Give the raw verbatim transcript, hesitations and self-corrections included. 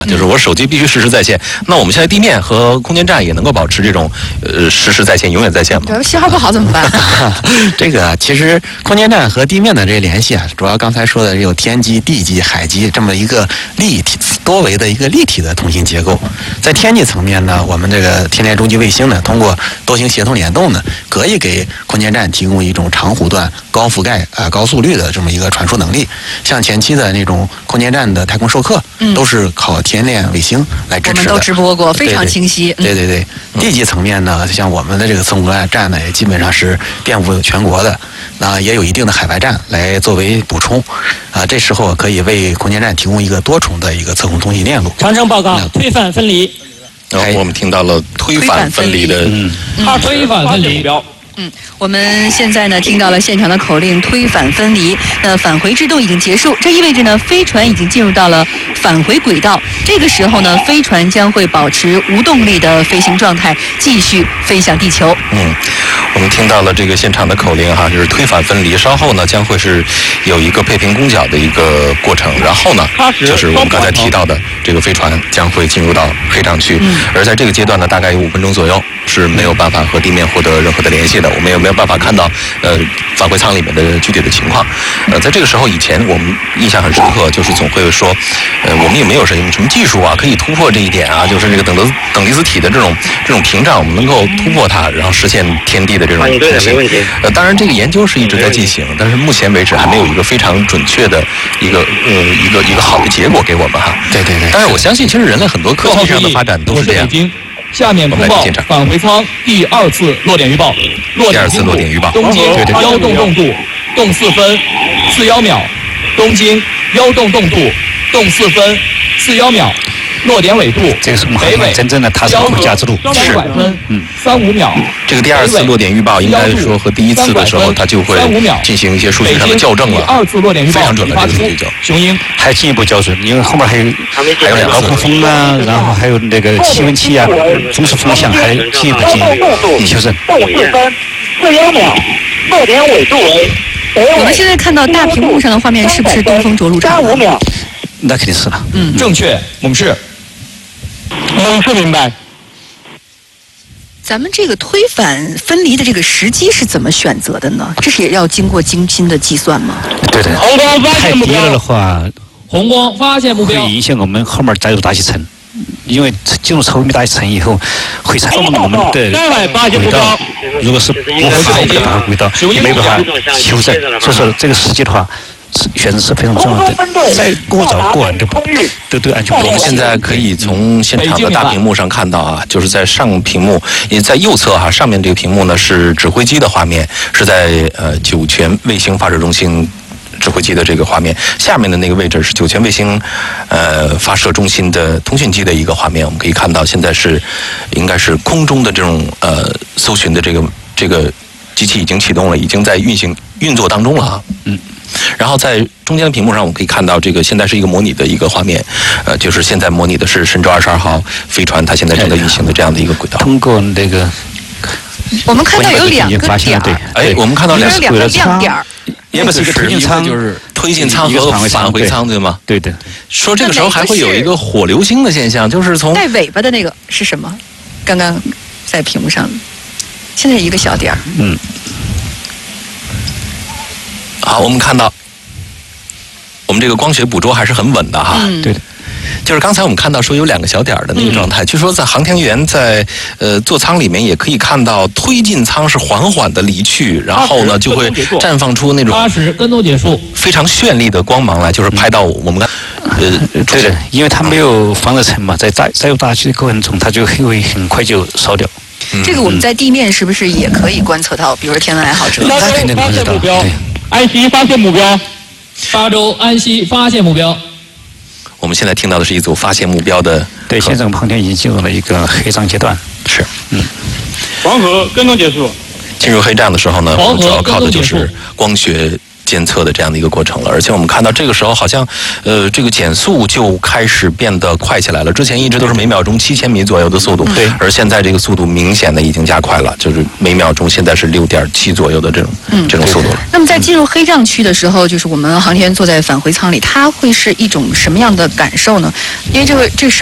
就是我手机必须实时在线。那我们现在地面和空间站也能够保持这种呃实时在线、永远在线吗？ 对，信号不好怎么办？ 这个其实空间站和地面的这个联系啊，主要刚才说的有天基、地基、海基这么一个立体多维的一个立体的通信结构。在天际层面呢，我们这个天联中继卫星呢，通过多星协同联动呢，可以给空间站提供一种长弧段、高覆盖啊、高速率的这么一个传输能力。像前期的那种空间站的太空授课，嗯、都是靠天链卫星来支持的。 我们都直播过，非常清晰。 对对 对, 对, 对，地基层面呢，像我们的这个测控站呢，也基本上是遍布全国的，那也有一定的海外站来作为补充。啊，这时候可以为空间站提供一个多重的一个测控通信链路。 长城报告，推反分离。 然后我们听到了推反分离的， 嗯，它推反分离标。 嗯，我们现在呢听到了现场的口令“推反分离”，那返回制动已经结束，这意味着呢飞船已经进入到了返回轨道。这个时候呢，飞船将会保持无动力的飞行状态，继续飞向地球。 嗯，我们听到了这个现场的口令哈，就是推反分离。稍后呢将会是有一个配平攻角的一个过程，然后呢就是我们刚才提到的这个飞船将会进入到黑障区，嗯、而在这个阶段呢，大概有五分钟左右是没有办法和地面获得任何的联系的。我们也没有办法看到呃返回舱里面的具体的情况。呃，在这个时候以前，我们印象很深刻，就是总会说，呃，我们也没有什么什么技术啊，可以突破这一点啊，就是这个等离等离子体的这种这种屏障，我们能够突破它，然后实现天地的这种通信。呃，当然这个研究是一直在进行，但是目前为止还没有一个非常准确的一个呃一个一个好的结果给我们哈。 对对对。 但是我相信，其实人类很多科技上的发展都是这样。 下面通报返回舱第二次落点预报， 第二次落点预报， 东经幺动动度，动四分四幺秒，东经幺动动度，动四分四幺秒，落点纬度这个是我们真正的踏上回家之路， 是分嗯三五秒。 这个第二次落点预报应该说和第一次的时候，它就会进行一些数据上的校正了， 二次落点预报非常准的这个数据就。 雄鹰还进一步校准，因为后面还有还有两个高空风啊，然后还有那个气温器啊，风速风向还进一步进行修正。 动四分四幺秒，落点纬度为。 我们现在看到大屏幕上的画面是不是东风着陆场？ 五秒。 那肯定是了。 嗯，正确，我们是。 嗯，是明白。 咱们这个推反分离的这个时机是怎么选择的呢？这是也要经过精心的计算吗？ 对对。 红光发现目标。 太低了的话， 红光发现目标， 会影响我们后面载入大气层。因为进入超微大气层以后，会产生我们的轨道，如果是不符合的轨道，没办法修正。所以说这个时机的话，选择是非常重要的。再过早过晚都都对安全不利。 我们现在可以从现场的大屏幕上看到啊，就是在上屏幕，也在右侧哈、啊，上面这个屏幕呢是指挥机的画面，是在呃酒泉卫星发射中心指挥机的这个画面，下面的那个位置是酒泉卫星呃发射中心的通讯机的一个画面。我们可以看到，现在是应该是空中的这种呃搜寻的这个这个机器已经启动了，已经在运行运作当中了啊。嗯。然后在中间的屏幕上，我们可以看到这个现在是一个模拟的一个画面，呃，就是现在模拟的是神舟二十二号飞船，它现在正在运行的这样的一个轨道。 通过那个， 我们看到有两个点儿， 哎，我们看到两个亮点儿。 一个是推进舱，就是推进舱和返回舱，对吗？ 对的。 说这个时候还会有一个火流星的现象，就是从带尾巴的那个是什么？刚刚在屏幕上，现在一个小点儿。 嗯。 好，我们看到，我们这个光学捕捉还是很稳的哈。 嗯， 对的。 就是刚才我们看到说有两个小点儿的那个状态，据说在航天员在呃座舱里面也可以看到推进舱是缓缓的离去，然后呢就会绽放出那种八十跟踪结束非常绚丽的光芒来，就是拍到我们看呃对的，因为它没有防热层嘛，在载载入大气的过程中，它就会很快就烧掉。 这个我们在地面是不是也可以观测到？比如说天文爱好者， 那肯定观测到。对， 安西发现目标， 巴州安西发现目标。 我们现在听到的是一组发现目标的。 对，现在我们航天已经进入了一个黑障阶段。 是， 嗯。 黄河跟踪结束。 进入黑障的时候呢，我们主要靠的就是光学监测的这样的一个过程了。而且我们看到这个时候好像，呃，这个减速就开始变得快起来了。之前一直都是每秒钟七千米左右的速度， 对， 而现在这个速度明显的已经加快了，就是每秒钟现在是六点七左右的这种、嗯、这种速度了。 那么在进入黑障区的时候，就是我们航天员坐在返回舱里，他会是一种什么样的感受呢？因为这个这时